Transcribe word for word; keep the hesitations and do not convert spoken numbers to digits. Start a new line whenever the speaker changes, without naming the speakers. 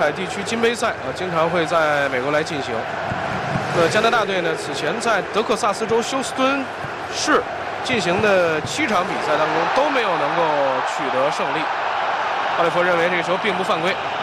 海地区金杯赛啊，经常会在美国来进行。呃，加拿大队呢，此前在德克萨斯州休斯敦市进行的七场比赛当中都没有能够取得胜利。奥利弗认为这个球并不犯规。